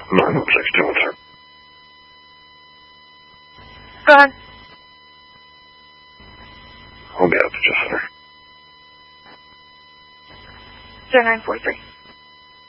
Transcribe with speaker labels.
Speaker 1: I'm not having sex with her.
Speaker 2: Go ahead.
Speaker 1: I'll get up to just her.
Speaker 2: 0943.